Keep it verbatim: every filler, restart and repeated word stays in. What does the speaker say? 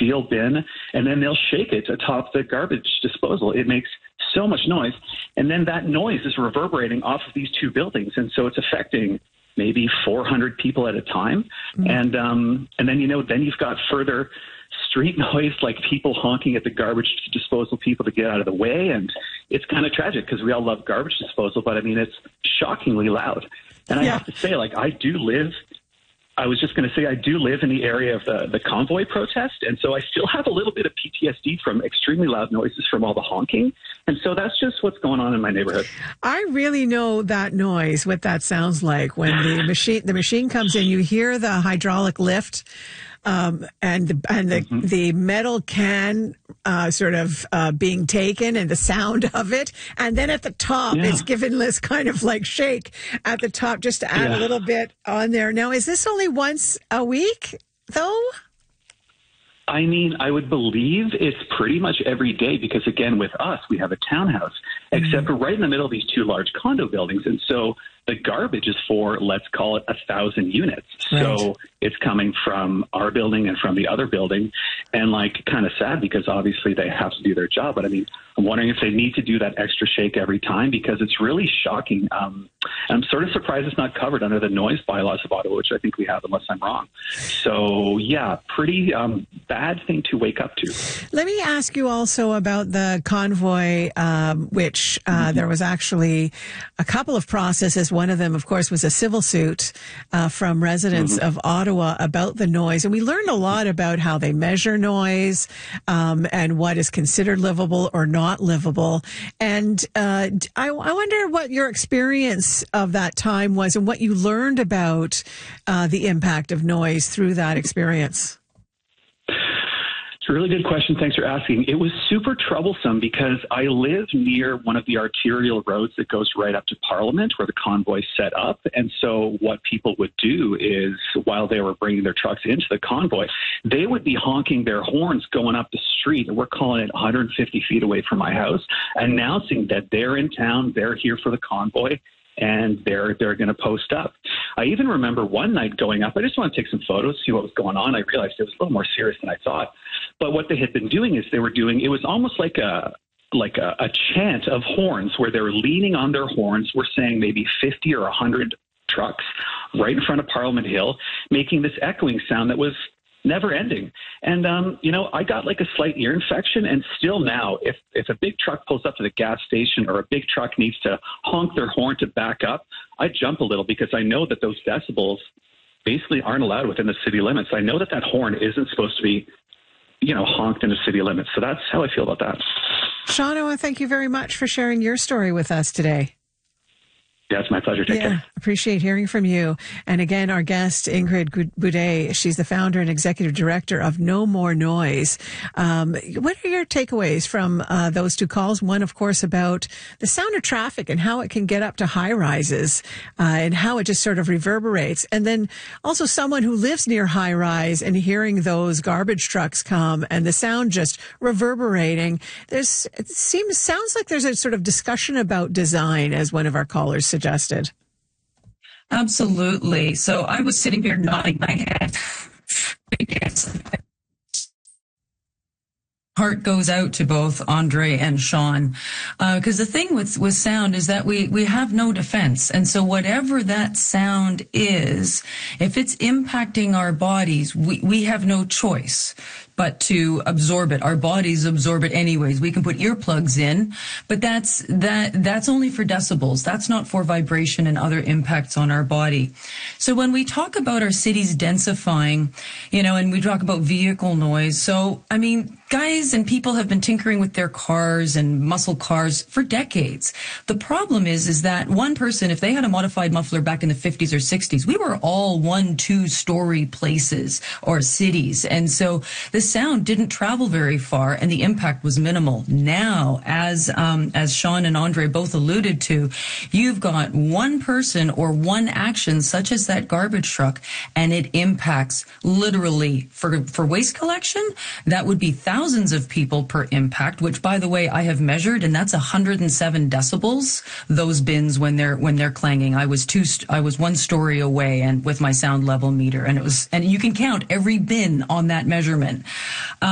steel bin, and then they'll shake it atop the garbage disposal. It makes so much noise. And then that noise is reverberating off of these two buildings. And so it's affecting maybe four hundred people at a time. Mm-hmm. And um, and then, you know, then you've got further street noise, like people honking at the garbage disposal people to get out of the way. And it's kind of tragic because we all love garbage disposal, but I mean, it's shockingly loud. And I yeah. have to say, like, I do live, I was just going to say, I do live in the area of the, the convoy protest. And so I still have a little bit of P T S D from extremely loud noises from all the honking. And so that's just what's going on in my neighborhood. I really know that noise, what that sounds like when the machine, the machine comes in, you hear the hydraulic lift. Um, and the, and the, mm-hmm. the metal can uh, sort of uh, being taken and the sound of it. And then at the top, yeah. it's given this kind of like shake at the top just to add yeah. a little bit on there. Now, is this only once a week, though? I mean, I would believe it's pretty much every day because, again, with us, we have a townhouse, mm-hmm. except we're right in the middle of these two large condo buildings. And so the garbage is for, let's call it, a thousand units. Right. So it's coming from our building and from the other building. And, like, kind of sad because obviously they have to do their job. But, I mean, I'm wondering if they need to do that extra shake every time because it's really shocking. Um, I'm sort of surprised it's not covered under the noise bylaws of Ottawa, which I think we have, unless I'm wrong. So, yeah, pretty um, bad thing to wake up to. Let me ask you also about the convoy, um, which uh, mm-hmm. there was actually a couple of processes. One of them, of course, was a civil suit uh, from residents mm-hmm. of Ottawa about the noise. And we learned a lot about how they measure noise um, and what is considered livable or not livable. And uh, I, I wonder what your experience of that time was and what you learned about uh, the impact of noise through that experience. It's a really good question. Thanks for asking. It was super troublesome because I live near one of the arterial roads that goes right up to Parliament where the convoy set up. And so what people would do is while they were bringing their trucks into the convoy, they would be honking their horns going up the street. And we're calling it one hundred fifty feet away from my house, announcing that they're in town, they're here for the convoy, and they're they're going to post up. I even remember one night going up. I just wanted to take some photos, see what was going on. I realized it was a little more serious than I thought. But what they had been doing is they were doing, it was almost like a like a, a chant of horns where they were leaning on their horns. We're saying maybe fifty or one hundred trucks right in front of Parliament Hill, making this echoing sound that was never ending. And, um, you know, I got like a slight ear infection. And still now, if, if a big truck pulls up to the gas station or a big truck needs to honk their horn to back up, I jump a little because I know that those decibels basically aren't allowed within the city limits. I know that that horn isn't supposed to be, you know, honked in the city limits. So that's how I feel about that. Sean, I want to thank you very much for sharing your story with us today. Yeah, it's my pleasure. Take yeah, care. Appreciate hearing from you. And again, our guest, Ingrid Boudet, she's the founder and executive director of No More Noise. Um, what are your takeaways from uh, those two calls? One, of course, about the sound of traffic and how it can get up to high rises uh, and how it just sort of reverberates. And then also someone who lives near high rise and hearing those garbage trucks come and the sound just reverberating. There's, it seems, sounds like there's a sort of discussion about design, as one of our callers suggested. Absolutely. So I was sitting here nodding my head. Heart goes out to both Andre and Sean, because uh, the thing with with sound is that we we have no defense, and so whatever that sound is, if it's impacting our bodies, we we have no choice but to absorb it. Our bodies absorb it anyways. We can put earplugs in, but that's that that's only for decibels. That's not for vibration and other impacts on our body. So when we talk about our cities densifying, you know, and we talk about vehicle noise, so I mean, guys and people have been tinkering with their cars and muscle cars for decades. The problem is, is that one person, if they had a modified muffler back in the fifties or sixties, we were all one, two story places or cities. And so the sound didn't travel very far and the impact was minimal. Now, as, um, as Sean and Andre both alluded to, you've got one person or one action such as that garbage truck, and it impacts literally for, for waste collection. That would be thousands of people per impact, which, by the way, I have measured, and that's one hundred seven decibels. Those bins when they're when they're clanging. I was two. I was one story away, and with my sound level meter, and it was, and you can count every bin on that measurement. Um,